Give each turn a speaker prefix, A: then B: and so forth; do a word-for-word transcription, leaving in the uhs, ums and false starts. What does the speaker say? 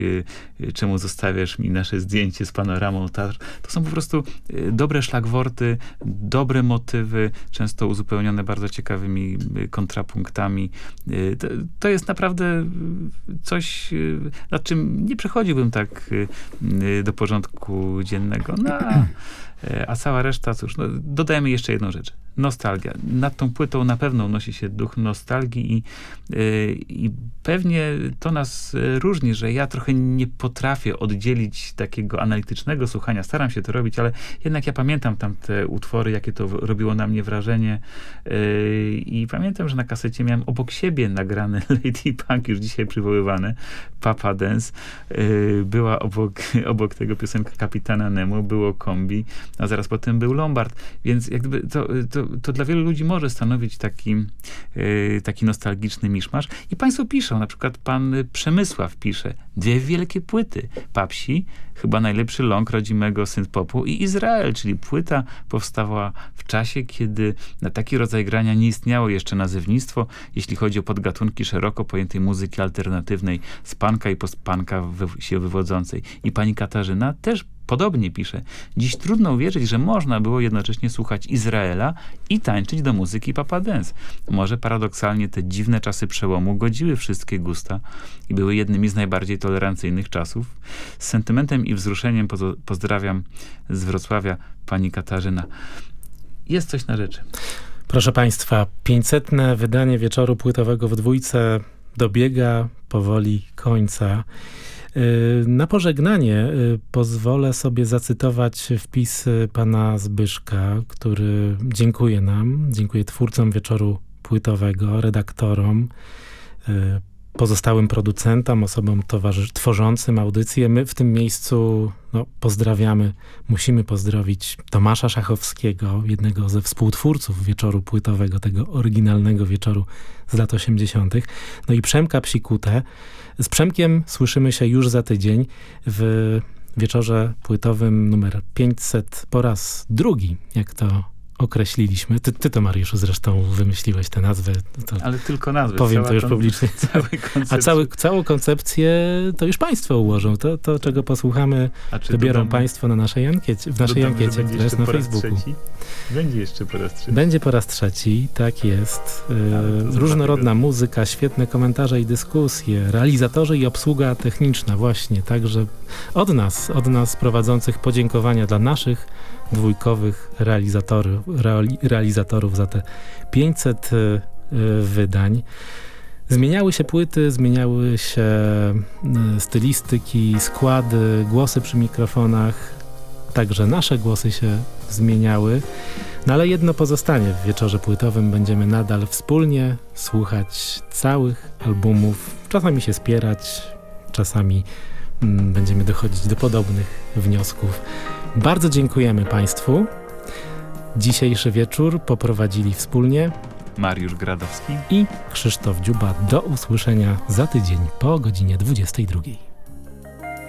A: czemu zostawiasz mi nasze zdjęcie z panoramą Tatr. To są po prostu dobre szlagworty, dobre motywy, często uzupełnione bardzo ciekawymi kontrapunktami. To, to jest naprawdę coś, nad czym nie przechodziłbym tak do porządku dziennego. No, a, a cała reszta, cóż, no, dodajmy jeszcze jedną rzecz. Nostalgia. Nad tą płytą na pewno unosi się duch nostalgii i, yy, i pewnie to nas różni, że ja trochę nie potrafię oddzielić takiego analitycznego słuchania. Staram się to robić, ale jednak ja pamiętam tam te utwory, jakie to robiło na mnie wrażenie. Yy, I pamiętam, że na kasecie miałem obok siebie nagrane Lady Punk, już dzisiaj przywoływane, Papa Dance. Yy, była obok, obok tego piosenka Kapitana Nemo, było Kombi, a zaraz potem był Lombard. Więc jakby to, to To, to dla wielu ludzi może stanowić taki, yy, taki nostalgiczny miszmasz. I państwo piszą, na przykład pan Przemysław pisze, dwie wielkie płyty. Papsi, chyba najlepszy ląk rodzimego synth-popu i Izrael, czyli płyta powstała w czasie, kiedy na taki rodzaj grania nie istniało jeszcze nazewnictwo, jeśli chodzi o podgatunki szeroko pojętej muzyki alternatywnej, z punka i post-punka wy, się wywodzącej. I pani Katarzyna też podobnie pisze. Dziś trudno uwierzyć, że można było jednocześnie słuchać Izraela i tańczyć do muzyki Papa Dance. Może paradoksalnie te dziwne czasy przełomu godziły wszystkie gusta i były jednymi z najbardziej tolerancyjnych czasów. Z sentymentem i wzruszeniem pozo- pozdrawiam z Wrocławia pani Katarzyna. Jest coś na rzeczy.
B: Proszę państwa, pięćsetne wydanie wieczoru płytowego w dwójce dobiega powoli końca. Na pożegnanie pozwolę sobie zacytować wpis pana Zbyszka, który dziękuję nam, dziękuję twórcom wieczoru płytowego, redaktorom, pozostałym producentom, osobom towarzysz- tworzącym audycję. My w tym miejscu no, pozdrawiamy, musimy pozdrowić Tomasza Szachowskiego, jednego ze współtwórców wieczoru płytowego, tego oryginalnego wieczoru z lat osiemdziesiątych. No i Przemka Psikutę. Z Przemkiem słyszymy się już za tydzień w wieczorze płytowym numer pięćset po raz drugi, jak to określiliśmy. Ty, ty to, Mariuszu, zresztą wymyśliłeś tę nazwę. To
A: ale tylko nazwę.
B: Powiem to już
A: kon-
B: publicznie.
A: Cały
B: A cały, całą koncepcję to już państwo ułożą. To, to czego posłuchamy, wybiorą
A: dodam,
B: państwo na naszej ankiecie, w naszej
A: dodam,
B: ankiecie, która jest na Facebooku.
A: Trzeci? Będzie jeszcze po raz trzeci.
B: Będzie po raz trzeci, tak jest. Yy, różnorodna muzyka, świetne komentarze i dyskusje, realizatorzy i obsługa techniczna właśnie. Także od nas, od nas prowadzących podziękowania dla naszych dwójkowych realizatorów, reali, realizatorów za te pięćset y, y, wydań. Zmieniały się płyty, zmieniały się y, stylistyki, składy, głosy przy mikrofonach. Także nasze głosy się zmieniały. No ale jedno pozostanie w wieczorze płytowym. Będziemy nadal wspólnie słuchać całych albumów. Czasami się spierać, czasami mm, będziemy dochodzić do podobnych wniosków. Bardzo dziękujemy państwu. Dzisiejszy wieczór poprowadzili wspólnie
A: Mariusz Gradowski
B: i Krzysztof Dziuba. Do usłyszenia za tydzień po godzinie dwudziestej drugiej.